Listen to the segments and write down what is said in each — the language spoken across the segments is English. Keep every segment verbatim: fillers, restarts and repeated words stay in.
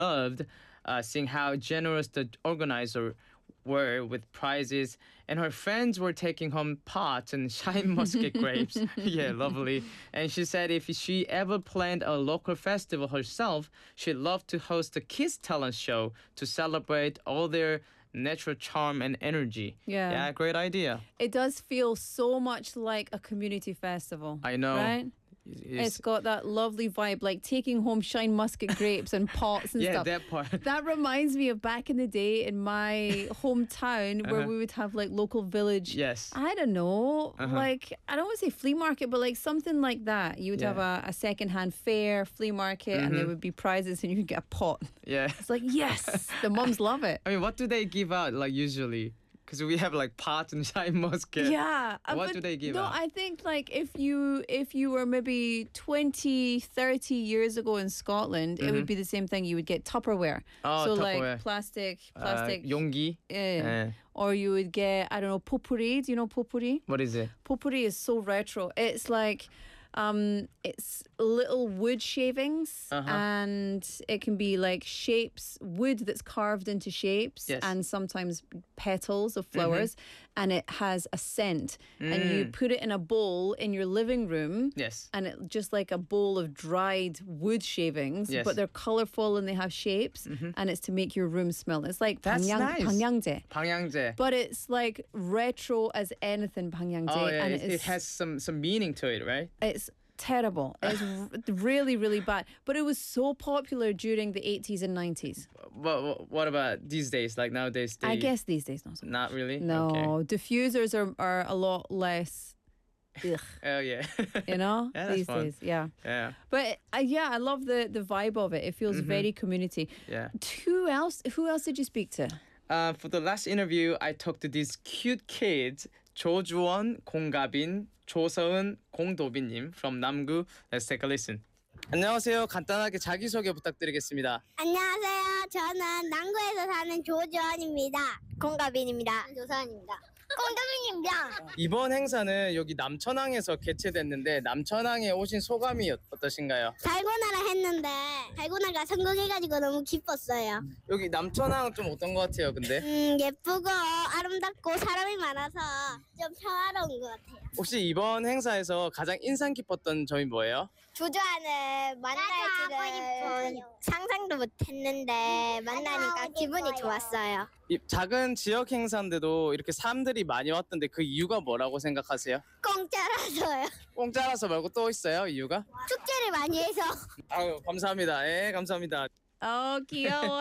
loved uh, seeing how generous the organizer were with prizes, and her friends were taking home pots and shine musket grapes. Yeah, lovely. And she said if she ever planned a local festival herself, she'd love to host a kids talent show to celebrate all their natural charm and energy. Yeah. Yeah, great idea. It does feel so much like a community festival. I know. Right? It's got that lovely vibe, like taking home shine musket grapes and pots and yeah, stuff. that part. That reminds me of back in the day in my hometown where Uh-huh. we would have like local village. Yes. I don't know, Uh-huh. like, I don't want to say flea market, but like something like that. You would have Yeah. a, a second-hand fair, flea market, and there Mhm. would be prizes and you'd get a pot. Yeah. It's like, yes, the mums love it. I mean, what do they give out, like, usually? Because we have, like, pot and shine musket. Yeah. uh, What but do they give No, out? I think like if you if you were maybe twenty, thirty years ago in Scotland, it would be the same thing. You would get Tupperware. Mm-hmm. Oh, so Tupperware. like plastic, Uh, plastic. 용기? yeah. Eh. Or you would get, I don't know, potpourri. Do you know potpourri? What is it? Potpourri is so retro. It's like, um, it's little wood shavings, Uh-huh. and it can be like shapes, wood that's carved into shapes, Yes. and sometimes petals of flowers, and it has a scent. And you Mm. put it in a bowl in your living room. Yes. And it just like a bowl of dried wood shavings, Yes. but they're colorful and they have shapes, and it's to make your room smell. It's like That's 방향, nice. 방향제. 방향제. But it's like retro as anything 방향제. Oh, yeah, and it, it it's, has some, some meaning to it, right? it's terrible. It's r- really, really bad. But it was so popular during the eighties and nineties. But what about these days? Like nowadays, they... I guess these days not so much. Not really? No, Okay. diffusers are, are a lot less, ugh, Oh, yeah. you know, Yeah, that's these fun. days. Yeah. Yeah, But uh, yeah, I love the, the vibe of it. It feels very community. yeah. Who else? Who else did you speak to? Uh, for the last interview, I talked to these cute kids, 조주원, 공가빈, 조서은, 공도빈님 from 남구. Let's take a listen. 안녕하세요. 간단하게 자기소개 부탁드리겠습니다. 안녕하세요. 저는 남구에서 사는 조지원입니다. 공가빈입니다. 조선입니다. 공가빈입니다. 이번 행사는 여기 남천항에서 개최됐는데 남천항에 오신 소감이 어- 어떠신가요? 달고나라 했는데 달고나가 성공해가지고 너무 기뻤어요. 여기 남천항 좀 어떤 것 같아요, 근데? 음 예쁘고 아름답고 사람이 많아서 좀 평화로운 것 같아요. 혹시 이번 행사에서 가장 인상 깊었던 점이 뭐예요? 조조아는 만날 줄은 상상도 못했는데 만나니까 기분이 좋았어요. 이 작은 지역 행사인데도 이렇게 사람들이 많이 왔던데 그 이유가 뭐라고 생각하세요? 공짜라서요. 공짜라서 말고 또 있어요, 이유가? 축제를 많이 해서. 아유, 감사합니다. 예, 감사합니다. Oh, Uh,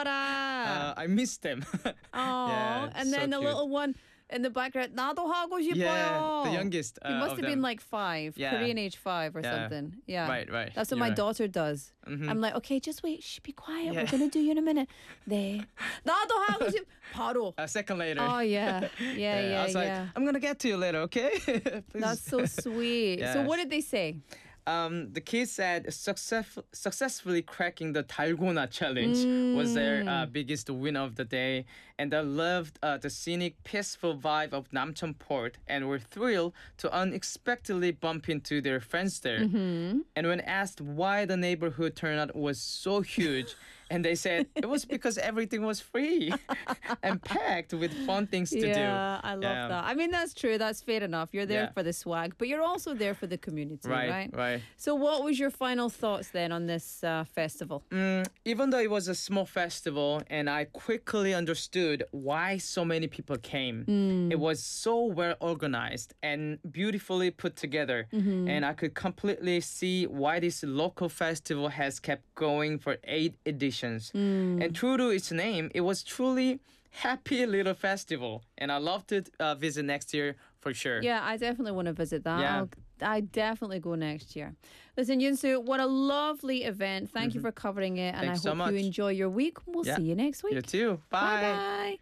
귀여워라. I miss them. Oh, Yeah, and so then the cute. little one in the background. 나도 하고 싶어요. Yeah, the youngest. He uh, must of have been them. like five, Yeah. Korean age five or Yeah. something. Yeah. Right, right. That's what You're my right. daughter does. Mhm. I'm like, okay, just wait. Shh, be quiet. Yeah. We're gonna do you in a minute. 네. 나도 하고 싶. 바로. A second later. Oh yeah, yeah, yeah, I was like, yeah. I'm gonna get to you later, okay? Please. That's so sweet. So Yes. what did they say? Um, the kids said success- successfully cracking the Dalgona challenge was their uh, Mm. biggest win of the day, and they loved uh, the scenic, peaceful vibe of Namcheon Port, and were thrilled to unexpectedly bump into their friends there. Mm-hmm. And when asked why the neighborhood turnout was so huge, and they said it was because everything was free and packed with fun things to do. Yeah, I love Yeah. that. I mean, that's true. That's fair enough. You're there Yeah. for the swag, but you're also there for the community, Right, right? right. So, what was your final thoughts then on this uh, festival? Mm, even though it was a small festival, and I quickly understood why so many people came. It was so well organized and beautifully put together, and I could completely see why this local festival has kept going for eight editions. And true to its name, it was truly happy little festival, and I love to uh, visit next year for sure. Yeah, I definitely want to visit that. Yeah. I'll, I definitely go next year. Listen, Yunsu, what a lovely event. Thank you for covering it, and Thanks I so hope you much. enjoy your week. We'll Yeah. see you next week. You too. Bye. Bye.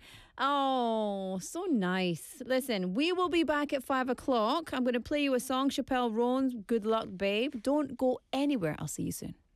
Oh, so nice. Listen, we will be back at five o'clock. I'm going to play you a song, Chappelle Roan's Good Luck Babe. Don't go anywhere. I'll see you soon.